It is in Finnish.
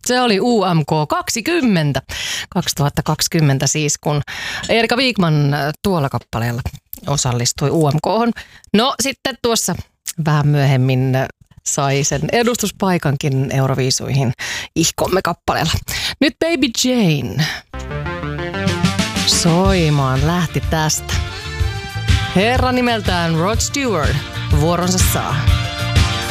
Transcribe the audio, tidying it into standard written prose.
Se oli UMK 2020 siis, kun Erika Wigman tuolla kappaleella osallistui UMK:hon. No sitten tuossa vähän myöhemmin sai sen edustuspaikankin Euroviisuihin ihkomme kappaleella. Nyt Baby Jane soimaan lähti tästä. Herra nimeltään Rod Stewart vuoronsa saa.